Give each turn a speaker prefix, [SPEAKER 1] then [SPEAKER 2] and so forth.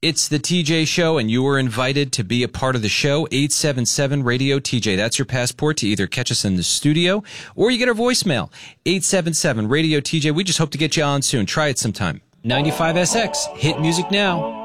[SPEAKER 1] It's the TJ Show, and you are invited to be a part of the show. 877-RADIO-TJ. That's your passport to either catch us in the studio or you get our voicemail. 877-RADIO-TJ. We just hope to get you on soon. Try it sometime. 95SX. Hit music now.